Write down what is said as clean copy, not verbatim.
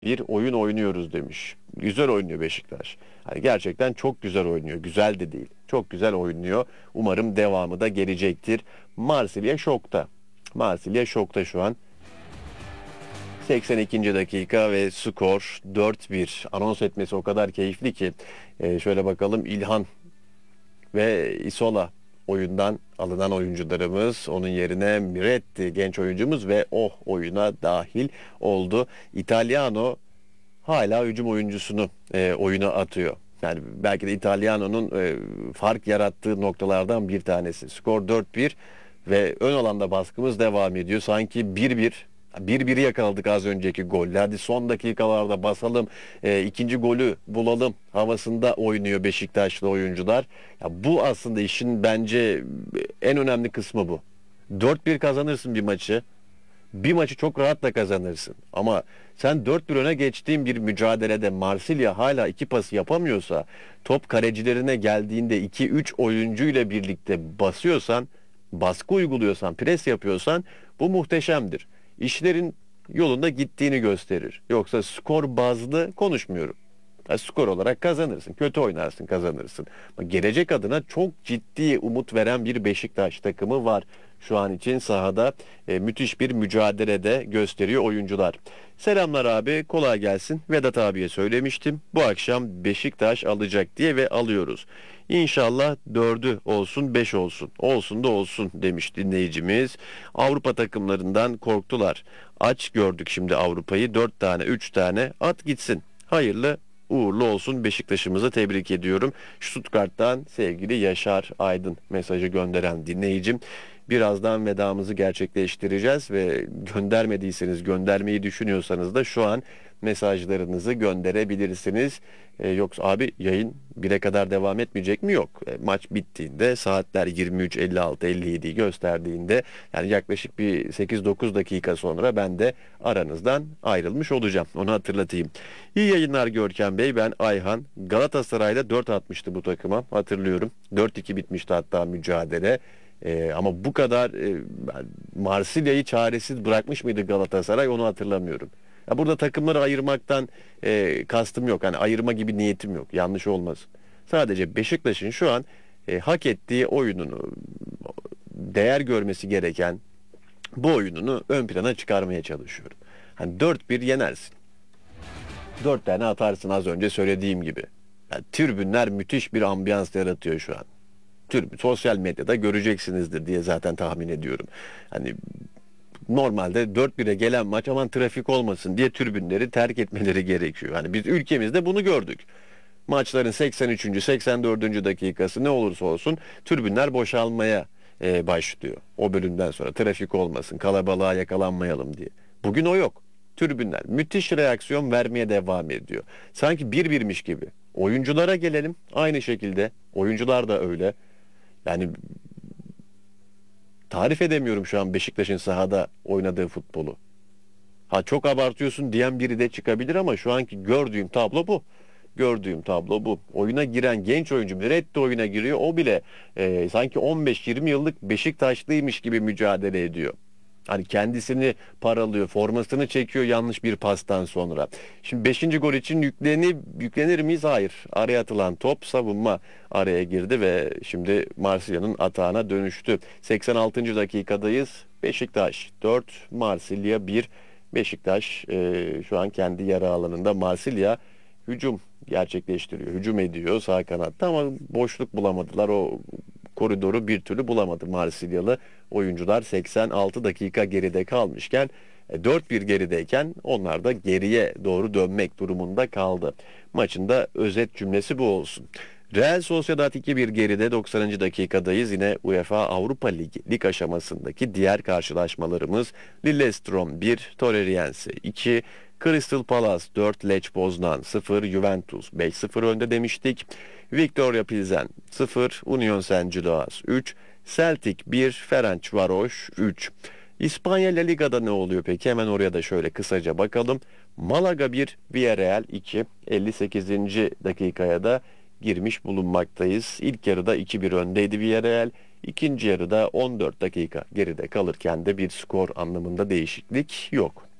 bir oyun oynuyoruz demiş. Güzel oynuyor Beşiktaş. Hani gerçekten çok güzel oynuyor. Güzel de değil. Çok güzel oynuyor. Umarım devamı da gelecektir. Marsilya şokta. Marsilya şokta şu an. 82. dakika ve skor 4-1. Anons etmesi o kadar keyifli ki. Şöyle bakalım, İlhan ve Isola oyundan alınan oyuncularımız, onun yerine Miretti genç oyuncumuz ve oyuna dahil oldu. Italiano hala hücum oyuncusunu oyuna atıyor. Yani belki de Italiano'nun fark yarattığı noktalardan bir tanesi. Skor 4-1 ve ön alanda baskımız devam ediyor. Sanki 1-1 yakaladık az önceki golle. Hadi son dakikalarda basalım, ikinci golü bulalım havasında oynuyor Beşiktaşlı oyuncular. Ya bu aslında işin bence en önemli kısmı bu. 4-1 kazanırsın bir maçı. Bir maçı çok rahatla kazanırsın. Ama sen 4-1 öne geçtiğin bir mücadelede Marsilya hala iki pas yapamıyorsa, top kalecilerine geldiğinde 2-3 oyuncu ile birlikte basıyorsan, baskı uyguluyorsan, pres yapıyorsan bu muhteşemdir. İşlerin yolunda gittiğini gösterir. Yoksa skor bazlı konuşmuyorum. Skor olarak kazanırsın. Kötü oynarsın, kazanırsın. Ama gelecek adına çok ciddi umut veren bir Beşiktaş takımı var. Şu an için sahada müthiş bir mücadelede gösteriyor oyuncular. Selamlar abi, kolay gelsin. Vedat abiye söylemiştim. Bu akşam Beşiktaş alacak diye ve alıyoruz. İnşallah 4'ü olsun, 5 olsun. Olsun da olsun demiş dinleyicimiz. Avrupa takımlarından korktular. Aç gördük şimdi Avrupa'yı. 4 tane, 3 tane at gitsin. Hayırlı uğurlu olsun, Beşiktaş'ımızı tebrik ediyorum. Stuttgart'tan sevgili Yaşar Aydın mesajı gönderen dinleyicim. Birazdan vedamızı gerçekleştireceğiz ve göndermediyseniz, göndermeyi düşünüyorsanız da şu an mesajlarınızı gönderebilirsiniz. Yoksa abi yayın 1'e kadar devam etmeyecek mi? Yok. Maç bittiğinde saatler 23.56-57'yi gösterdiğinde, yani yaklaşık bir 8-9 dakika sonra ben de aranızdan ayrılmış olacağım. Onu hatırlatayım. İyi yayınlar Görkem Bey. Ben Ayhan. Galatasaray'da 4 atmıştı bu takıma. Hatırlıyorum. 4-2 bitmişti hatta mücadele. Ama bu kadar Marsilya'yı çaresiz bırakmış mıydı Galatasaray, onu hatırlamıyorum. Ya burada takımları ayırmaktan kastım yok. Hani ayırma gibi niyetim yok. Yanlış olmasın. Sadece Beşiktaş'ın şu an hak ettiği oyununu, değer görmesi gereken bu oyununu ön plana çıkarmaya çalışıyorum. Hani 4-1 yenersin. 4 tane atarsın az önce söylediğim gibi. Yani tribünler müthiş bir ambiyans yaratıyor şu an. Sosyal medyada göreceksinizdir diye zaten tahmin ediyorum. Hani normalde 4-1'e gelen maç aman trafik olmasın diye tribünleri terk etmeleri gerekiyor. Hani biz ülkemizde bunu gördük. Maçların 83. 84. dakikası ne olursa olsun tribünler boşalmaya başlıyor. O bölümden sonra trafik olmasın, kalabalığa yakalanmayalım diye. Bugün o yok. Tribünler müthiş reaksiyon vermeye devam ediyor. Sanki bir birmiş gibi. Oyunculara gelelim. Aynı şekilde. Oyuncular da öyle. Yani tarif edemiyorum şu an Beşiktaş'ın sahada oynadığı futbolu. Ha çok abartıyorsun diyen biri de çıkabilir ama şu anki gördüğüm tablo bu. Gördüğüm tablo bu. Oyuna giren genç oyuncu Miretti oyuna giriyor. O bile sanki 15-20 yıllık Beşiktaşlıymış gibi mücadele ediyor. Hani kendisini paralıyor, formasını çekiyor yanlış bir pastan sonra. Şimdi beşinci gol için yüklenir miyiz? Hayır. Araya atılan top, savunma araya girdi ve şimdi Marsilya'nın atağına dönüştü. 86. dakikadayız. Beşiktaş 4, Marsilya 1. Beşiktaş şu an kendi yarı alanında. Marsilya hücum gerçekleştiriyor. Hücum ediyor sağ kanatta ama boşluk bulamadılar. O koridoru bir türlü bulamadı Marsilyalı oyuncular. 86 dakika geride kalmışken 4-1 gerideyken onlar da geriye doğru dönmek durumunda kaldı. Maçın da özet cümlesi bu olsun. Real Sociedad 2-1 geride, 90. dakikadayız. Yine UEFA Avrupa Ligi lig aşamasındaki diğer karşılaşmalarımız: Lillestrøm 1, Torreriense 2, Crystal Palace 4, Lech Poznan 0, Juventus 5-0 önde demiştik. Victoria Pilsen 0, Union Saint-Gilloise 3, Celtic 1, Ferencvaros 3. İspanya La Liga'da ne oluyor peki? Hemen oraya da şöyle kısaca bakalım. Malaga 1, Villarreal 2. 58. dakikaya da girmiş bulunmaktayız. İlk yarıda 2-1 öndeydi Villarreal. İkinci yarıda 14 dakika geride kalırken de bir skor anlamında değişiklik yok.